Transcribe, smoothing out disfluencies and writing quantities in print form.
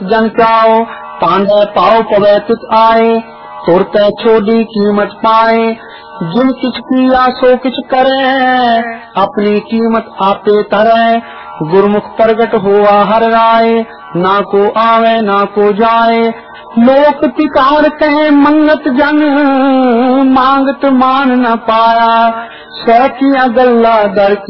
जन चाओ पांडे पाओ पवे तित आए, तुरते छोड़ी कीमत पाए। जिन किछ किया सो किछ करे, अपनी कीमत आपे तरे। गुरमुख प्रगट हुआ हर राय, ना को आवे ना को जाए। लोक तिकार कहे मंगत जन, मांगत मान न पाया। सह किया गल्ला दर